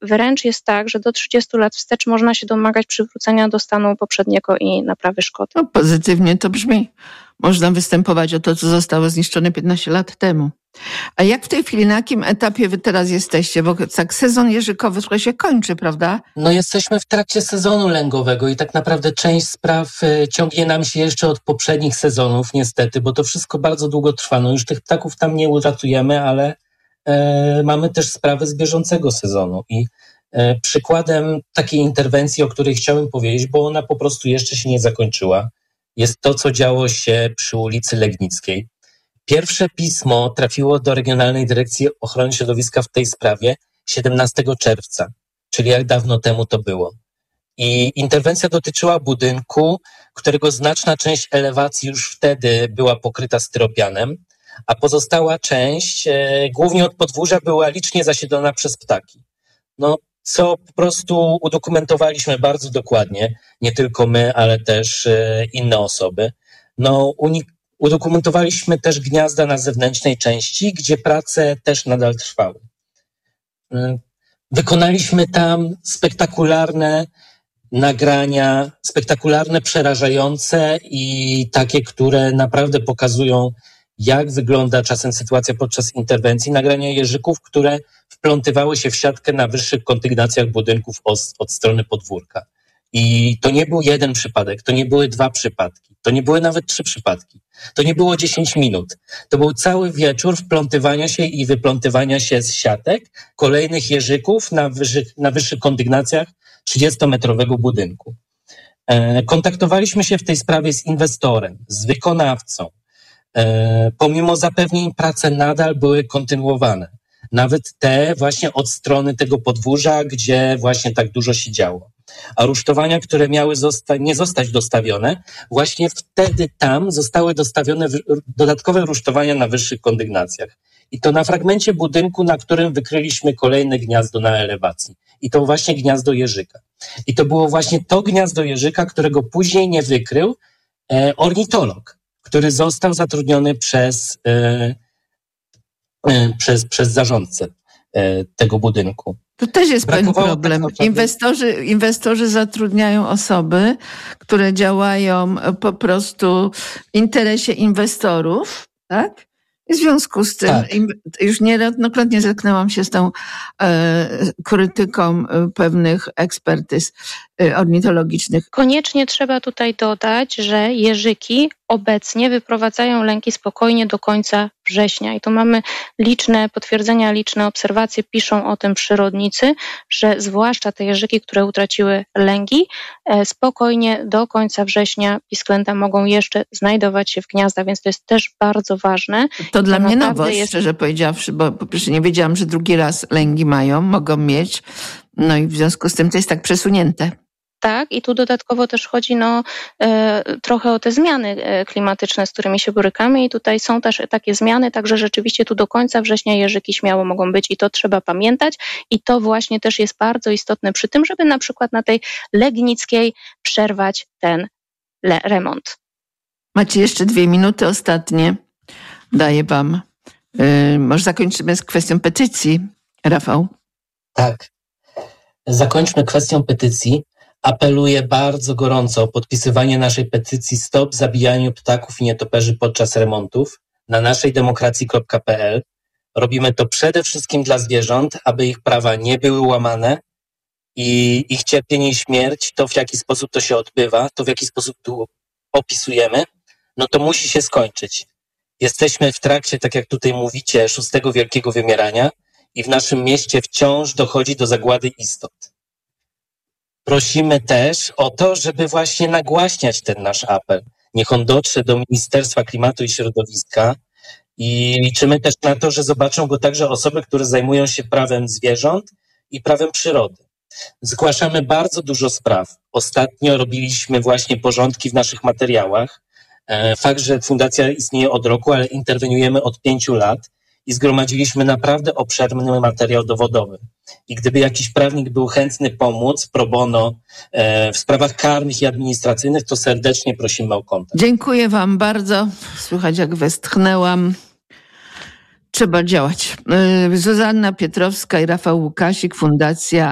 wręcz jest tak, że do 30 lat wstecz można się domagać przywrócenia do stanu poprzedniego i naprawy szkody. No, pozytywnie to brzmi. Można występować o to, co zostało zniszczone 15 lat temu. A jak w tej chwili, na jakim etapie wy teraz jesteście? Bo tak sezon jeżykowy trochę się kończy, prawda? No jesteśmy w trakcie sezonu lęgowego i tak naprawdę część spraw ciągnie nam się jeszcze od poprzednich sezonów niestety, bo to wszystko bardzo długo trwa. No już tych ptaków tam nie uratujemy, ale mamy też sprawę z bieżącego sezonu i przykładem takiej interwencji, o której chciałem powiedzieć, bo ona po prostu jeszcze się nie zakończyła, jest to, co działo się przy ulicy Legnickiej. Pierwsze pismo trafiło do Regionalnej Dyrekcji Ochrony Środowiska w tej sprawie 17 czerwca, czyli jak dawno temu to było. I interwencja dotyczyła budynku, którego znaczna część elewacji już wtedy była pokryta styropianem, a pozostała część, głównie od podwórza, była licznie zasiedlona przez ptaki. No, co po prostu udokumentowaliśmy bardzo dokładnie, nie tylko my, ale też inne osoby. No, udokumentowaliśmy też gniazda na zewnętrznej części, gdzie prace też nadal trwały. Wykonaliśmy tam spektakularne nagrania, spektakularne, przerażające i takie, które naprawdę pokazują, jak wygląda czasem sytuacja podczas interwencji. Nagrania jeżyków, które wplątywały się w siatkę na wyższych kondygnacjach budynków od strony podwórka. I to nie był jeden przypadek, to nie były 2 przypadki, to nie były nawet 3 przypadki, to nie było 10 minut. To był cały wieczór wplątywania się i wyplątywania się z siatek kolejnych jeżyków na wyższych kondygnacjach 30-metrowego budynku. Kontaktowaliśmy się w tej sprawie z inwestorem, z wykonawcą. Pomimo zapewnień prace nadal były kontynuowane. Nawet te właśnie od strony tego podwórza, gdzie właśnie tak dużo się działo. A rusztowania, które miały nie zostać dostawione, właśnie wtedy tam zostały dostawione dodatkowe rusztowania na wyższych kondygnacjach. I to na fragmencie budynku, na którym wykryliśmy kolejne gniazdo na elewacji. I to właśnie gniazdo jeżyka. I to było właśnie to gniazdo jeżyka, którego później nie wykrył ornitolog, który został zatrudniony przez zarządcę tego budynku. To też jest pewien problem. Inwestorzy zatrudniają osoby, które działają po prostu w interesie inwestorów, tak? W związku z tym już niejednokrotnie zetknęłam się z tą krytyką pewnych ekspertyz ornitologicznych. Koniecznie trzeba tutaj dodać, że jeżyki obecnie wyprowadzają lęgi spokojnie do końca września. I tu mamy liczne potwierdzenia, liczne obserwacje, piszą o tym przyrodnicy, że zwłaszcza te jeżyki, które utraciły lęgi, spokojnie do końca września pisklęta mogą jeszcze znajdować się w gniazdach, więc to jest też bardzo ważne. To dla mnie nowość, szczerze powiedziawszy, bo po pierwsze nie wiedziałam, że drugi raz lęgi mogą mieć, no i w związku z tym to jest tak przesunięte. Tak, i tu dodatkowo też chodzi trochę o te zmiany klimatyczne, z którymi się borykamy i tutaj są też takie zmiany, także rzeczywiście tu do końca września jeżyki śmiało mogą być i to trzeba pamiętać i to właśnie też jest bardzo istotne przy tym, żeby na przykład na tej Legnickiej przerwać ten remont. Macie jeszcze 2 minuty ostatnie, daję wam. Może zakończymy z kwestią petycji, Rafał? Tak, zakończmy kwestią petycji. Apeluję bardzo gorąco o podpisywanie naszej petycji Stop zabijaniu ptaków i nietoperzy podczas remontów na naszej-demokracji.pl. Robimy to przede wszystkim dla zwierząt, aby ich prawa nie były łamane i ich cierpienie i śmierć, to w jaki sposób to się odbywa, to w jaki sposób tu opisujemy, no to musi się skończyć. Jesteśmy w trakcie, tak jak tutaj mówicie, 6. wielkiego wymierania i w naszym mieście wciąż dochodzi do zagłady istot. Prosimy też o to, żeby właśnie nagłaśniać ten nasz apel. Niech on dotrze do Ministerstwa Klimatu i Środowiska i liczymy też na to, że zobaczą go także osoby, które zajmują się prawem zwierząt i prawem przyrody. Zgłaszamy bardzo dużo spraw. Ostatnio robiliśmy właśnie porządki w naszych materiałach. Fakt, że fundacja istnieje od roku, ale interweniujemy od 5 lat i zgromadziliśmy naprawdę obszerny materiał dowodowy. I gdyby jakiś prawnik był chętny pomóc pro bono w sprawach karnych i administracyjnych, to serdecznie prosimy o kontakt. Dziękuję wam bardzo. Słychać, jak westchnęłam. Trzeba działać. Zuzanna Pietrowska i Rafał Łukasik, Fundacja